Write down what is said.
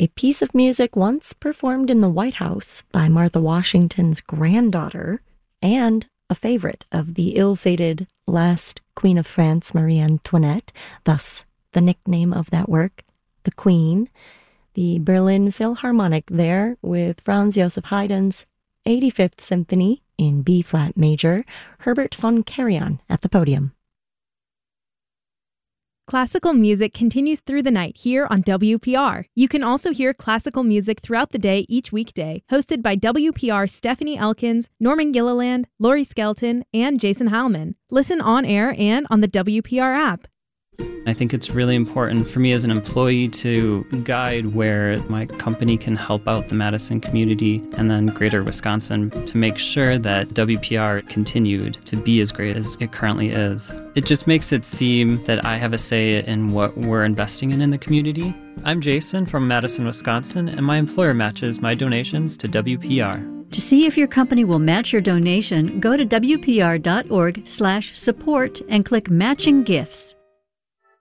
a piece of music once performed in the White House by Martha Washington's granddaughter, and a favorite of the ill-fated last Queen of France, Marie Antoinette, thus the nickname of that work, the Queen. The Berlin Philharmonic there with Franz Joseph Haydn's 85th Symphony in B-flat major, Herbert von Karajan at the podium. Classical music continues through the night here on WPR. You can also hear classical music throughout the day each weekday, hosted by WPR's Stephanie Elkins, Norman Gilliland, Laurie Skelton, and Jason Heilman. Listen on air and on the WPR app. I think it's really important for me as an employee to guide where my company can help out the Madison community and then greater Wisconsin to make sure that WPR continued to be as great as it currently is. It just makes it seem that I have a say in what we're investing in the community. I'm Jason from Madison, Wisconsin, and my employer matches my donations to WPR. To see if your company will match your donation, go to WPR.org/support and click Matching Gifts.